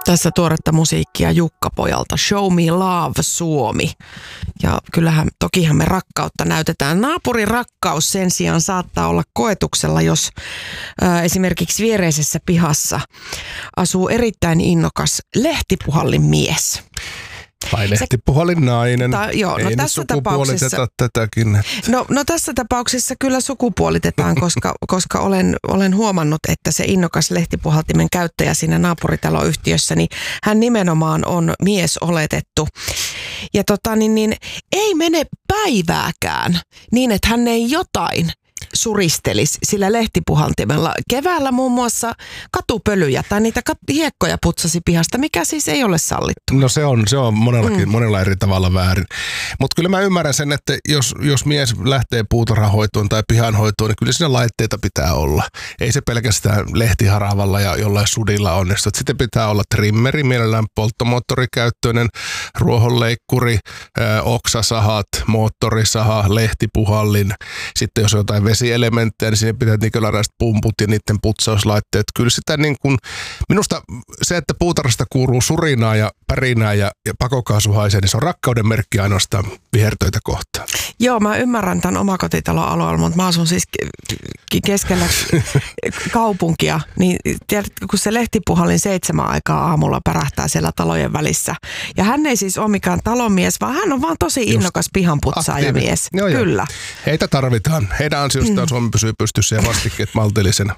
Tässä tuoretta musiikkia Jukka-pojalta. Show Me Love Suomi. Ja tokihan me rakkautta näytetään. Naapurin rakkaus sen sijaan saattaa olla koetuksella, jos esimerkiksi viereisessä pihassa asuu erittäin innokas lehtipuhallin mies. Tai lehtipuhallin nainen. Ei tässä tapauksessa tätäkin. No tässä tapauksessa kyllä sukupuolitetaan, koska olen huomannut, että se innokas lehtipuhaltimen käyttäjä siinä naapuritaloyhtiössä, niin hän nimenomaan on mies oletettu. Ja ei mene päivääkään niin, että hän ei jotain suristelisi sillä lehtipuhaltimella. Keväällä muun muassa katupölyjä tai niitä hiekkoja putsasi pihasta, mikä siis ei ole sallittu. No se on monella eri tavalla väärin. Mutta kyllä mä ymmärrän sen, että jos mies lähtee puutarhahoitoon tai pihanhoitoon, niin kyllä siinä laitteita pitää olla. Ei se pelkästään lehtiharavalla ja jollain sudilla onnistu. Sitten pitää olla trimmeri, mielellään polttomoottorikäyttöinen, ruohonleikkuri, oksasahat, moottorisaha, lehtipuhallin. Sitten jos on jotain vesielementtejä, niin siinä pitää niköläräiset pumput ja niiden putsauslaitteet. Kyllä sitä minusta se, että puutarhasta kuuluu surinaa ja pärinää ja pakokaasu haisee, niin se on rakkauden merkki ainoastaan vihertöitä kohtaan. Joo, mä ymmärrän tämän omakotitalon alueella, mutta mä asun siis keskellä kaupunkia, niin tiedätkö, kun se lehtipuhallin 7 aikaa aamulla pärähtää siellä talojen välissä. Ja hän ei siis ole mikään talonmies, vaan hän on vaan tosi innokas pihanputsaajamies. Kyllä. Heitä tarvitaan. Heidän ansiostaan Suomi pysyy pystyssä ja vastikkeet maltillisena.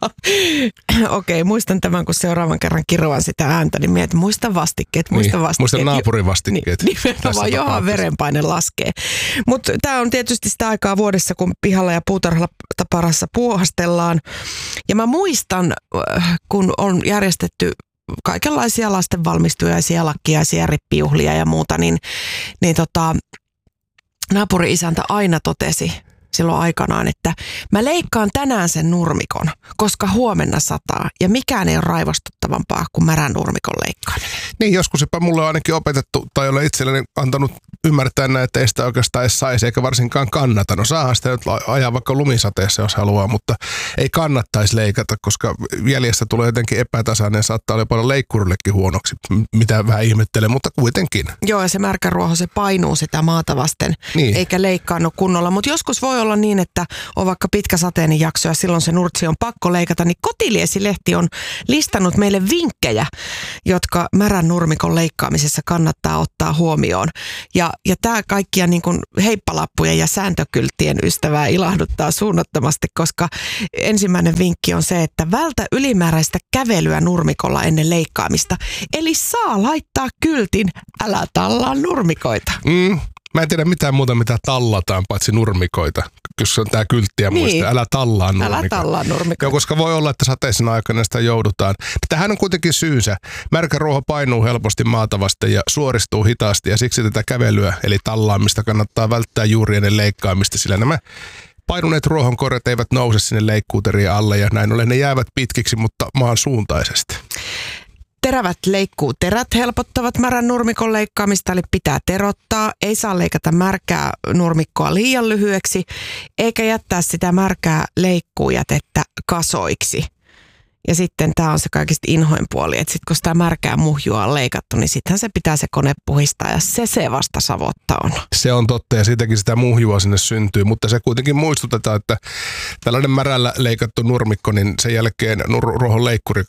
Okei, muistan tämän, kun seuraavan kerran kiroan sitä ääntä, niin mietin, muista vastikkeet. Muista naapurin vastikkeet. Nimenomaan, johon verenpaine laskee. Mutta tämä on tietysti sitä aikaa vuodessa, kun pihalla ja puutarhaparassa puuhastellaan. Ja mä muistan, kun on järjestetty kaikenlaisia lasten valmistujaisia, lakkiaisia, rippijuhlia ja muuta, niin naapuri-isäntä aina totesi silloin aikanaan, että mä leikkaan tänään sen nurmikon, koska huomenna sataa ja mikään ei ole raivostuttavampaa kuin märän nurmikon leikkaaminen. Niin, joskus jopa mulle on ainakin opetettu tai ole itselleni antanut ymmärtää näin, että ei sitä oikeastaan edes saisi eikä varsinkaan kannata. No saahan sitä nyt ajaa vaikka lumisateessa, jos haluaa, mutta ei kannattaisi leikata, koska jäljestä tulee jotenkin epätasainen ja saattaa olla paljon leikkurillekin huonoksi, mitä vähän ihmettelen, mutta kuitenkin. Joo, ja se märkäruoho, se painuu sitä maata vasten, niin, eikä leikkaannu kunnolla, mutta joskus voi olla niin, että on vaikka pitkä sateinen jakso ja silloin se nurtsi on pakko leikata, niin Kotiliesi-lehti on listannut meille vinkkejä, jotka märän nurmikon leikkaamisessa kannattaa ottaa huomioon. Ja tämä kaikkia niin kuin heippalappujen ja sääntökylttien ystävää ilahduttaa suunnattomasti, koska ensimmäinen vinkki on se, että vältä ylimääräistä kävelyä nurmikolla ennen leikkaamista. Eli saa laittaa kyltin, älä tallaa nurmikoita. Mä en tiedä mitään muuta, mitä tallataan, paitsi nurmikoita. Jos on tää kylttiä muista, älä tallaa nurmikoita. Älä tallaa nurmikoita. Joo, koska voi olla, että sateisen aikana sitä joudutaan. Tähän on kuitenkin syynsä. Märkä ruoho painuu helposti maata vasten ja suoristuu hitaasti. Ja siksi tätä kävelyä, eli tallaamista, kannattaa välttää juuri ennen leikkaamista, sillä nämä painuneet ruohonkorret eivät nouse sinne leikkuuterien alle. Ja näin ollen ne jäävät pitkiksi, mutta maan suuntaisesti. Terävät leikkuuterät helpottavat märän nurmikon leikkaamista, eli pitää terottaa. Ei saa leikata märkää nurmikkoa liian lyhyeksi, eikä jättää sitä märkää leikkuujätettä kasoiksi. Ja sitten tämä on se kaikista inhoin puoli, että sitten kun sitä märkää muhjua on leikattu, niin sittenhän se pitää se kone puhistaa ja se vasta savotta on. Se on totta ja siitäkin sitä muhjua sinne syntyy, mutta se kuitenkin muistutetaan, että tällainen märällä leikattu nurmikko, niin sen jälkeen ruohon leikkuri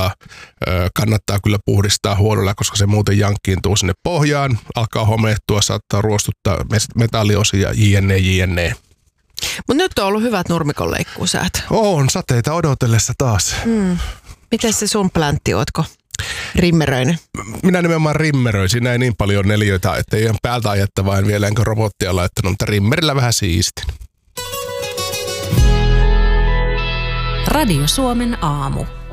kannattaa kyllä puhdistaa huolella, koska se muuten jankkiintuu sinne pohjaan, alkaa homehtua, saattaa ruostuttaa metalliosia jne. Mutta nyt on ollut hyvät nurmikon leikkuusäät. On, sateita odotellessa taas. Miten se sun pläntti, ootko rimmeröinen? Minä nimenomaan rimmeröin. Siinä ei niin paljon neliöitä, ettei ihan päältä ajetta vain vielä enkä robottia laittanut, mutta rimmerillä vähän siistin. Radio Suomen aamu.